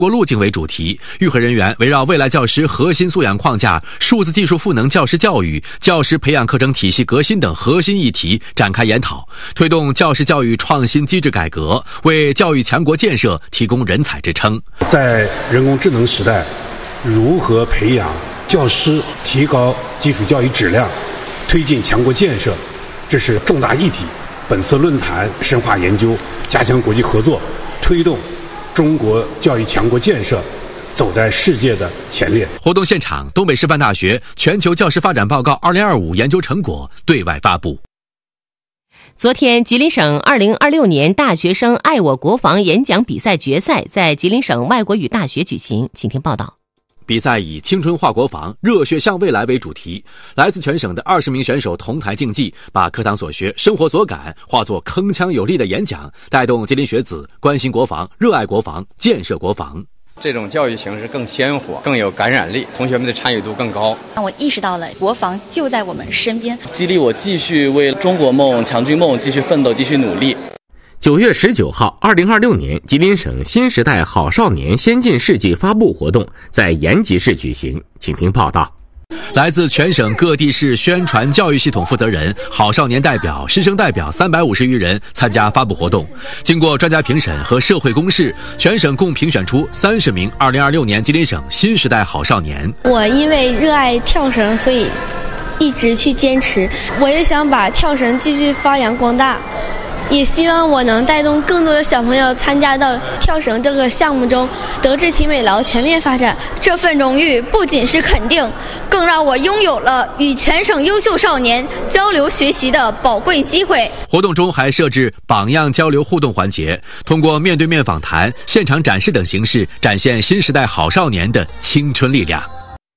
国路径为主题，与会人员围绕未来教师核心素养框架、数字技术赋能教师教育、教师培养课程体系革新等核心议题展开研讨，推动教师教育创新机制改革，为教育强国建设提供人才支撑。 在人工智能时代，如何培养教师，提高基础教育质量，推进强国建设，这是重大议题。本次论坛深化研究，加强国际合作，推动中国教育强国建设走在世界的前列。 活动现场，东北师范大学全球教师发展报告2025研究成果对外发布。 昨天，吉林省2026年大学生爱我国防演讲比赛决赛在吉林省外国语大学举行，请听报道。 比赛以青春化国防、热血向未来为主题，来自全省的20名选手同台竞技，把课堂所学、生活所感化作铿锵有力的演讲，带动吉林学子关心国防、热爱国防、建设国防。 这种教育形式更鲜活，更有感染力，同学们的参与度更高。 让我意识到了国防就在我们身边， 激励我继续为中国梦、强军梦继续奋斗、继续努力。 9月19号，2026年吉林省新时代好少年先进事迹发布活动在延吉市举行，请听报道。 来自全省各地市宣传教育系统负责人、好少年代表、师生代表350余人参加发布活动。经过专家评审和社会公示，全省共评选出30名2026年吉林省新时代好少年。 我因为热爱跳绳，所以一直去坚持。我也想把跳绳继续发扬光大，也希望我能带动更多的小朋友参加到跳绳这个项目中，德智体美劳全面发展。 这份荣誉不仅是肯定，更让我拥有了与全省优秀少年交流学习的宝贵机会。 活动中还设置榜样交流互动环节，通过面对面访谈、现场展示等形式，展现新时代好少年的青春力量。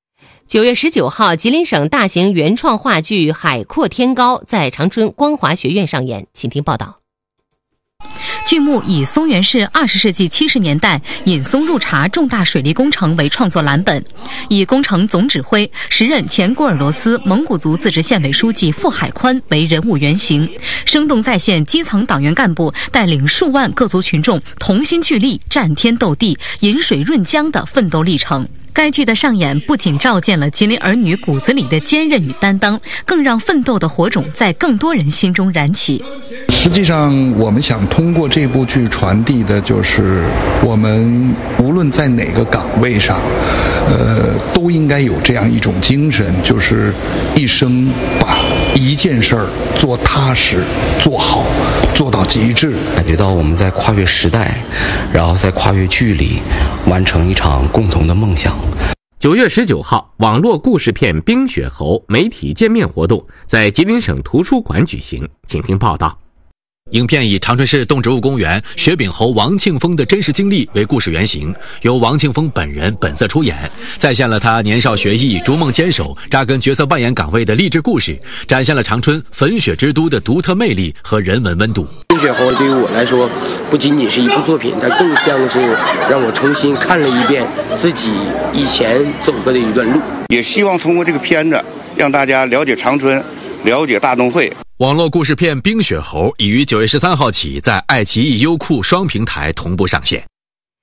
9月19号，吉林省大型原创话剧《海阔天高》在长春光华学院上演，请听报道。 剧目以松原市20世纪70年代引松入茶重大水利工程为创作蓝本，以工程总指挥、时任前古尔罗斯蒙古族自治县委书记傅海宽为人物原型，生动再现基层党员干部带领数万各族群众同心聚力、战天斗地、引水润江的奋斗历程。该剧的上演不仅照见了吉林儿女骨子里的坚韧与担当，更让奋斗的火种在更多人心中燃起。 实际上我们想通过这部剧传递的就是我们无论在哪个岗位上都应该有这样一种精神，就是一生把一件事儿做踏实、做好、做到极致。 感觉到我们在跨越时代，然后在跨越距离，完成一场共同的梦想。 9月19号，网络故事片《冰雪猴》媒体见面活动在吉林省图书馆举行，请听报道。 影片以长春市动植物公园雪柄猴王庆峰的真实经历为故事原型，由王庆峰本人本色出演，再现了他年少学艺、逐梦坚守、扎根角色扮演岗位的励志故事，展现了长春粉雪之都的独特魅力和人文温度。 冰雪猴对于我来说，不仅仅是一部作品，它更像是让我重新看了一遍自己以前走过的一段路。 也希望通过这个片子，让大家了解长春，了解大东会。 网络故事片《冰雪猴》已于9月13号起在爱奇艺、优酷双平台同步上线。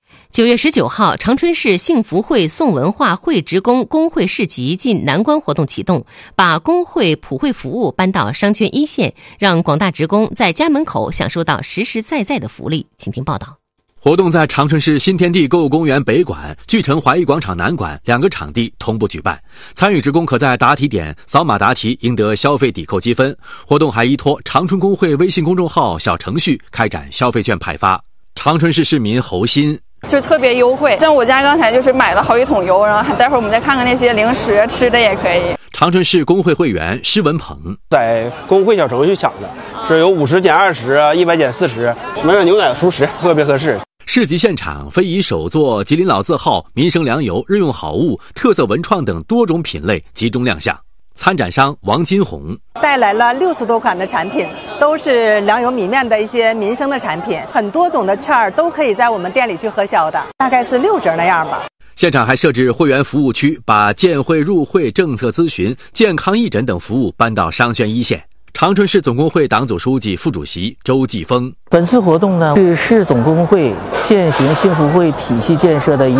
9月19号，长春市幸福会宋文化会职工工会市集进南关活动启动，把工会普惠服务搬到商圈一线，让广大职工在家门口享受到实实在在的福利。请听报道。 活动在长春市新天地购物公园北馆、巨城华谊广场南馆2个场地同步举办。参与职工可在答题点扫码答题，赢得消费抵扣积分。活动还依托长春工会微信公众号小程序开展消费券派发。长春市市民侯鑫就特别优惠，像我家刚才就是买了好几桶油，然后待会儿我们再看看那些零食吃的也可以。 长春市工会会员施文鹏在工会小程序抢的，是有50减20啊，100减40，买点牛奶熟食特别合适。 市集现场非遗手作、吉林老字号、民生良油、日用好物、特色文创等多种品类集中亮相。参展商王金红带来了60多款的产品，都是良油米面的一些民生的产品，很多种的券都可以在我们店里去核销的，大概是6折那样吧。 现场还设置会员服务区，把建会入会、政策咨询、健康义诊等服务搬到商圈一线。长春市总工会党组书记、副主席周继峰： 本次活动呢，是市总工会践行幸福会体系建设的一